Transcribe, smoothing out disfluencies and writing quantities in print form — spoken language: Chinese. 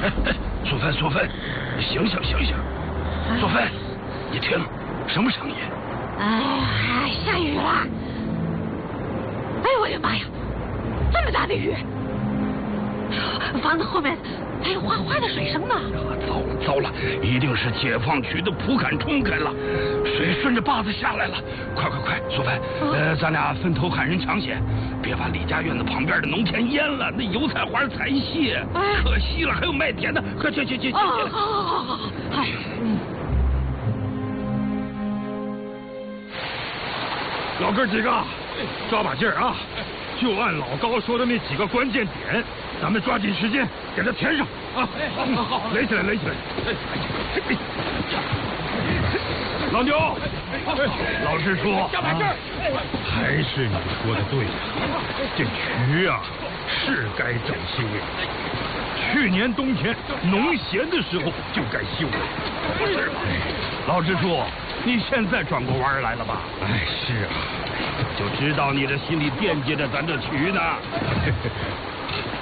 苏芬，苏芬，醒醒醒醒！苏芬，你听，什么声音？ 哎，下雨了！哎呦我的妈呀，这么大的雨！房子后面还有哗哗的水声呢。 糟了，一定是解放区的蒲杆冲开了，水顺着坝子下来了。快，苏芬，咱俩分头喊人抢险，别把李家院子旁边的农田淹了，那油菜花采谢，可惜了，还有麦田呢。快去！ 好。 老哥几个，抓把劲儿啊！就按老高说的那几个关键点，咱们抓紧时间给它填上啊！好，垒起来！老牛，老实说，还是你说的对呀，这渠啊是该整修了。去年冬天农闲的时候就该修了，不是吗？老支书，你现在转过弯来了吧？哎，是啊，就知道你这心里惦记着咱这渠呢。